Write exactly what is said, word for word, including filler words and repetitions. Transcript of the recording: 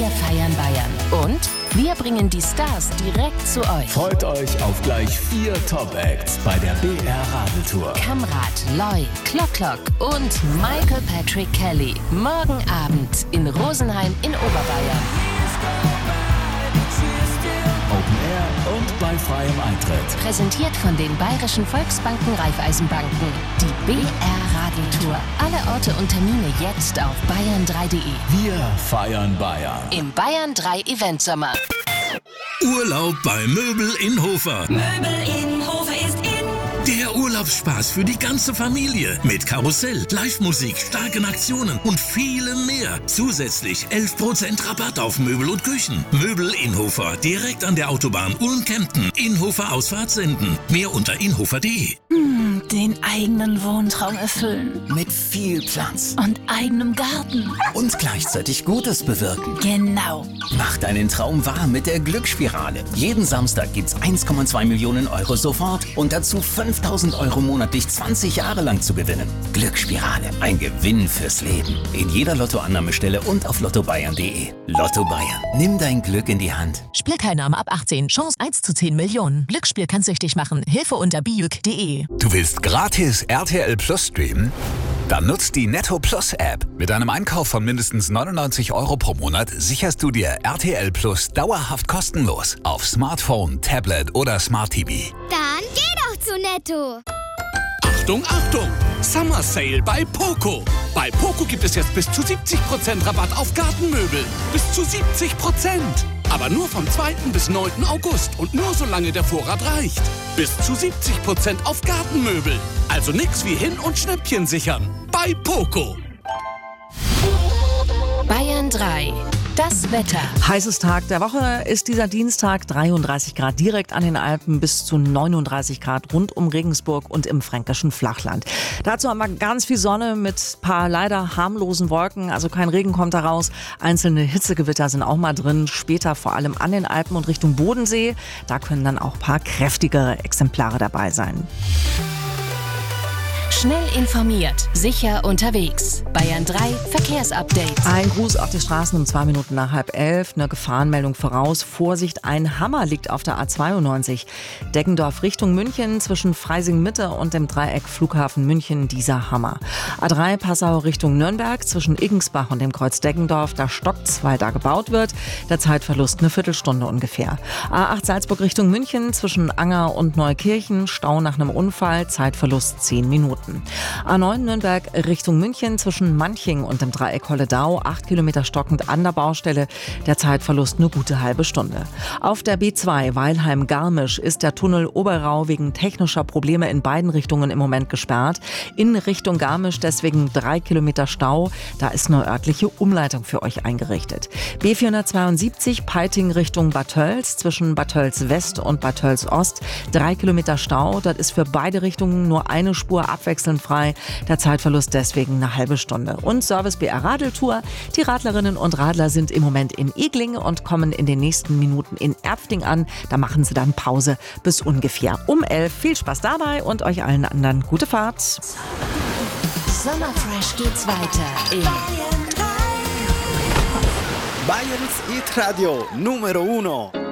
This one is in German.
Wir feiern Bayern. Und wir bringen die Stars direkt zu euch. Freut euch auf gleich vier Top-Acts bei der B R Radeltour. Kamrat, Loy, Klock Klock und Michael Patrick Kelly. Morgen Abend in Rosenheim in Oberbayern. Open Air und bei freiem Eintritt. Präsentiert von den Bayerischen Volksbanken Raiffeisenbanken. Die B R Radeltour. Alle Orte und Termine jetzt auf bayern drei punkt de. Wir feiern Bayern. Im Bayern drei Event Sommer. Urlaub bei Möbel in Hofer. Möbel in Hofer ist in. Der Urlaubsspaß für die ganze Familie. Mit Karussell, Live-Musik, starken Aktionen und vielem mehr. Zusätzlich elf Prozent Rabatt auf Möbel und Küchen. Möbel in Hofer, direkt an der Autobahn Ulm-Kempten. Inhofer Ausfahrt senden. Mehr unter inhofer punkt de. Hm, den eigenen Wohntraum erfüllen. Mit viel Platz. Und eigenem Garten. Und gleichzeitig Gutes bewirken. Genau. Mach deinen Traum wahr mit der Glücksspirale. Jeden Samstag gibt's eins Komma zwei Millionen Euro sofort und dazu fünftausend Euro monatlich zwanzig Jahre lang zu gewinnen. Glücksspirale, ein Gewinn fürs Leben. In jeder Lottoannahmestelle und auf lotto bayern punkt de. Lotto Bayern. Nimm dein Glück in die Hand. Spielteilnahme ab achtzehn. Chance eins zu zehn Millionen. Glücksspiel kann süchtig machen. Hilfe unter biuk punkt de. Du willst gratis R T L Plus streamen? Dann nutzt die Netto Plus App. Mit einem Einkauf von mindestens neunundneunzig Euro pro Monat sicherst du dir R T L Plus dauerhaft kostenlos auf Smartphone, Tablet oder Smart T V. Dann geh doch zu Netto. Achtung, Achtung! Summer Sale bei Poco. Bei Poco gibt es jetzt bis zu siebzig Prozent Rabatt auf Gartenmöbel. Bis zu siebzig Prozent. Aber nur vom zweiten bis neunten August und nur solange der Vorrat reicht. Bis zu siebzig Prozent auf Gartenmöbel. Also nix wie hin und Schnäppchen sichern. Bei Poco. Bayern drei. Das Wetter. Heißes Tag der Woche ist dieser Dienstag. dreiunddreißig Grad direkt an den Alpen bis zu neununddreißig Grad rund um Regensburg und im fränkischen Flachland. Dazu haben wir ganz viel Sonne mit paar leider harmlosen Wolken. Also kein Regen kommt da raus. Einzelne Hitzegewitter sind auch mal drin. Später vor allem an den Alpen und Richtung Bodensee. Da können dann auch ein paar kräftigere Exemplare dabei sein. Schnell informiert, sicher unterwegs. Bayern drei Verkehrsupdate. Ein Gruß auf die Straßen um zwei Minuten nach halb elf. Eine Gefahrenmeldung voraus. Vorsicht, ein Hammer liegt auf der A zweiundneunzig. Deggendorf Richtung München zwischen Freising Mitte und dem Dreieck Flughafen München. Dieser Hammer. A drei Passau Richtung Nürnberg zwischen Iggensbach und dem Kreuz Deggendorf. Da stockt's, weil da gebaut wird. Der Zeitverlust eine Viertelstunde ungefähr. A acht Salzburg Richtung München zwischen Anger und Neukirchen. Stau nach einem Unfall. Zeitverlust zehn Minuten. A neun Nürnberg Richtung München zwischen Manching und dem Dreieck Holledau, acht Kilometer stockend an der Baustelle, der Zeitverlust eine gute halbe Stunde. Auf der B zwei Weilheim-Garmisch ist der Tunnel Oberrau wegen technischer Probleme in beiden Richtungen im Moment gesperrt. In Richtung Garmisch deswegen drei Kilometer Stau, da ist eine örtliche Umleitung für euch eingerichtet. B vierhundertzweiundsiebzig Peiting Richtung Bad Tölz zwischen Bad Tölz West und Bad Tölz Ost, drei Kilometer Stau, das ist für beide Richtungen nur eine Spur abwechselnd frei. Der Zeitverlust deswegen eine halbe Stunde. Und Service B R Radeltour. Die Radlerinnen und Radler sind im Moment in Egling und kommen in den nächsten Minuten in Erpting an. Da machen sie dann Pause bis ungefähr um elf. Viel Spaß dabei und euch allen anderen gute Fahrt. Sommerfresh geht's weiter in Bayerns Hit Radio Numero uno.